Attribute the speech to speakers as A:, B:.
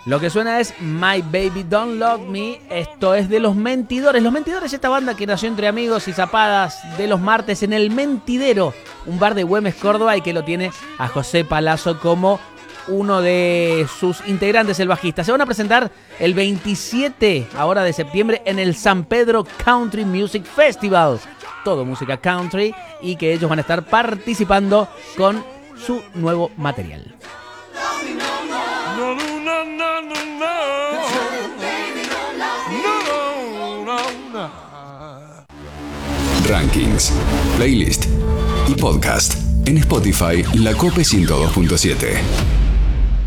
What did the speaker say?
A: Lo que suena es My Baby Don't Love Me. Esto es de Los Mentidores. Los Mentidores, esta banda que nació entre amigos y zapadas de los martes en El Mentidero, un bar de Güemes, Córdoba, y que lo tiene a José Palazzo como uno de sus integrantes, el bajista. Se van a presentar el 27 ahora de septiembre en el San Pedro Country Music Festival. Todo música country, y que ellos van a estar participando con su nuevo material.
B: Rankings, playlist y podcast en Spotify La Cope 102.7.